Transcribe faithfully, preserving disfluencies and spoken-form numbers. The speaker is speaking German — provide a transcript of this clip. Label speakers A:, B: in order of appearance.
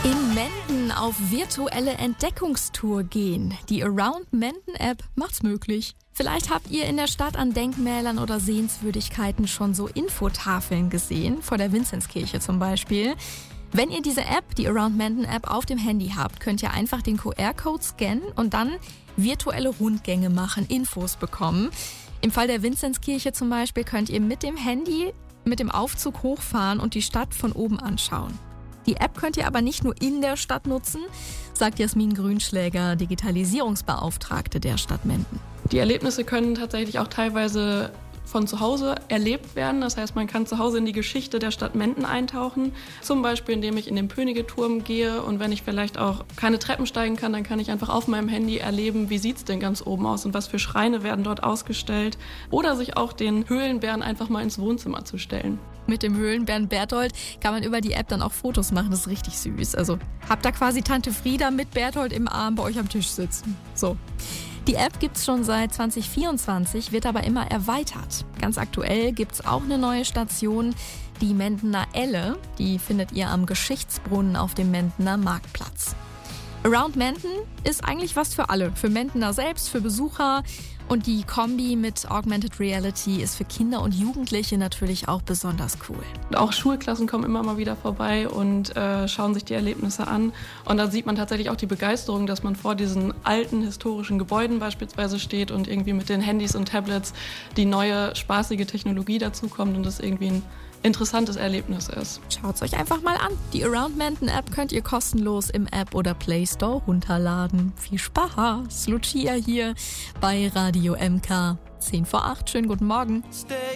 A: In Menden auf virtuelle Entdeckungstour gehen. Die Around Menden App macht's möglich. Vielleicht habt ihr in der Stadt an Denkmälern oder Sehenswürdigkeiten schon so Infotafeln gesehen, vor der Vinzenskirche zum Beispiel. Wenn ihr diese App, die Around Menden App, auf dem Handy habt, könnt ihr einfach den Q R-Code scannen und dann virtuelle Rundgänge machen, Infos bekommen. Im Fall der Vinzenskirche zum Beispiel könnt ihr mit dem Handy mit dem Aufzug hochfahren und die Stadt von oben anschauen. Die App könnt ihr aber nicht nur in der Stadt nutzen, sagt Jasmin Grünschläger, Digitalisierungsbeauftragte der Stadt Menden.
B: Die Erlebnisse können tatsächlich auch teilweise von zu Hause erlebt werden. Das heißt, man kann zu Hause in die Geschichte der Stadt Menden eintauchen. Zum Beispiel, indem ich in den Pönigeturm gehe und wenn ich vielleicht auch keine Treppen steigen kann, dann kann ich einfach auf meinem Handy erleben, wie sieht's denn ganz oben aus und was für Schreine werden dort ausgestellt. Oder sich auch den Höhlenbären einfach mal ins Wohnzimmer zu stellen.
A: Mit dem Höhlenbären Berthold kann man über die App dann auch Fotos machen. Das ist richtig süß. Also habt da quasi Tante Frieda mit Berthold im Arm bei euch am Tisch sitzen. So. Die App gibt's schon seit zwanzig vierundzwanzig, wird aber immer erweitert. Ganz aktuell gibt's auch eine neue Station, die Mendener Elle. Die findet ihr am Geschichtsbrunnen auf dem Mendener Marktplatz. Around Menden ist eigentlich was für alle. Für Mendener selbst, für Besucher. Und die Kombi mit Augmented Reality ist für Kinder und Jugendliche natürlich auch besonders cool.
B: Auch Schulklassen kommen immer mal wieder vorbei und äh, schauen sich die Erlebnisse an. Und da sieht man tatsächlich auch die Begeisterung, dass man vor diesen alten historischen Gebäuden beispielsweise steht und irgendwie mit den Handys und Tablets die neue spaßige Technologie dazukommt und das irgendwie ein interessantes Erlebnis ist.
A: Schaut's euch einfach mal an. Die Around Menden App könnt ihr kostenlos im App oder Play Store runterladen. Viel Spaß! Lucia hier bei Radio M K. zehn vor acht. Schönen guten Morgen.